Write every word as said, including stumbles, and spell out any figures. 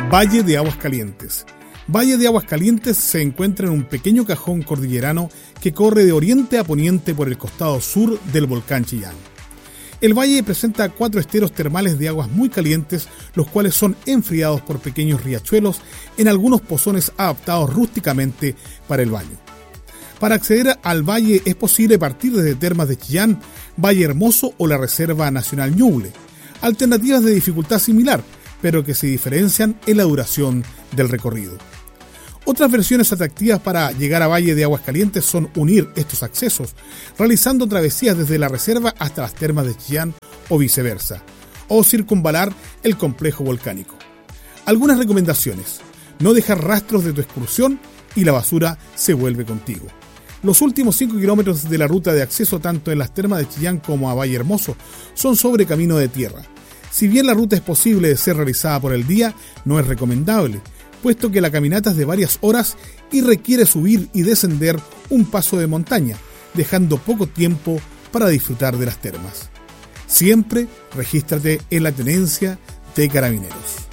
Valle de Aguascalientes. Valle de Aguascalientes se encuentra en un pequeño cajón cordillerano que corre de oriente a poniente por el costado sur del volcán Chillán. El valle presenta cuatro esteros termales de aguas muy calientes, los cuales son enfriados por pequeños riachuelos en algunos pozones adaptados rústicamente para el baño. Para acceder al valle es posible partir desde Termas de Chillán, Valle Hermoso o la Reserva Nacional Ñuble, alternativas de dificultad similar, pero que se diferencian en la duración del recorrido. Otras versiones atractivas para llegar a Valle de Aguascalientes son unir estos accesos, realizando travesías desde la reserva hasta las Termas de Chillán o viceversa, o circunvalar el complejo volcánico. Algunas recomendaciones: no dejar rastros de tu excursión y la basura se vuelve contigo. Los últimos cinco kilómetros de la ruta de acceso tanto en las Termas de Chillán como a Valle Hermoso son sobre camino de tierra. Si bien la ruta es posible de ser realizada por el día, no es recomendable, puesto que la caminata es de varias horas y requiere subir y descender un paso de montaña, dejando poco tiempo para disfrutar de las termas. Siempre regístrate en la tenencia de Carabineros.